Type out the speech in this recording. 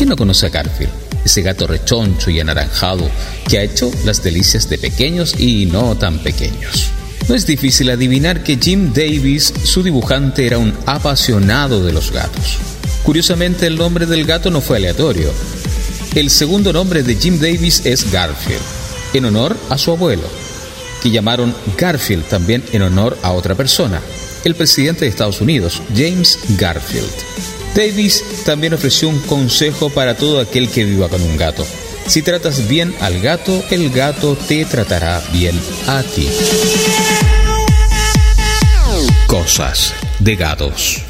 ¿Quién no conoce a Garfield? Ese gato rechoncho y anaranjado que ha hecho las delicias de pequeños y no tan pequeños. No es difícil adivinar que Jim Davis, su dibujante, era un apasionado de los gatos. Curiosamente, el nombre del gato no fue aleatorio. El segundo nombre de Jim Davis es Garfield, en honor a su abuelo, que llamaron Garfield también en honor a otra persona, el presidente de Estados Unidos, James Garfield. Davis también ofreció un consejo para todo aquel que viva con un gato. Si tratas bien al gato, el gato te tratará bien a ti. Cosas de gatos.